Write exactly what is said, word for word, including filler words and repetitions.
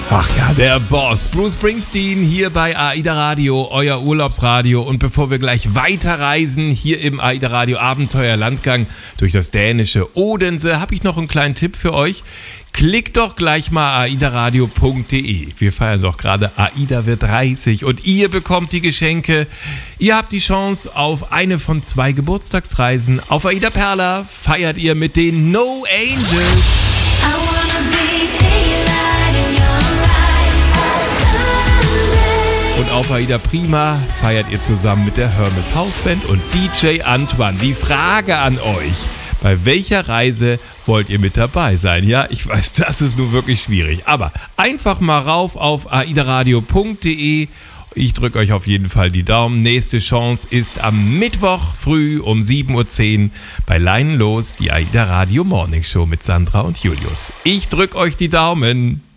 Ach ja, der Boss, Bruce Springsteen hier bei AIDA Radio, euer Urlaubsradio. Und bevor wir gleich weiterreisen, hier im AIDA Radio Abenteuerlandgang durch das dänische Odense, habe ich noch einen kleinen Tipp für euch. Klickt doch gleich mal aidaradio punkt de. Wir feiern doch gerade AIDA wird dreißig und ihr bekommt die Geschenke. Ihr habt die Chance auf eine von zwei Geburtstagsreisen. Auf AIDA Perla feiert ihr mit den No Angels. Und auf AIDA Prima feiert ihr zusammen mit der Hermes Hausband und D J Antoine. Die Frage an euch: Bei welcher Reise wollt ihr mit dabei sein? Ja, ich weiß, das ist nun wirklich schwierig. Aber einfach mal rauf auf aidaradio punkt de. Ich drücke euch auf jeden Fall die Daumen. Nächste Chance ist am Mittwoch früh um sieben Uhr zehn bei Leinen los, die AIDA Radio Morning Show mit Sandra und Julius. Ich drücke euch die Daumen.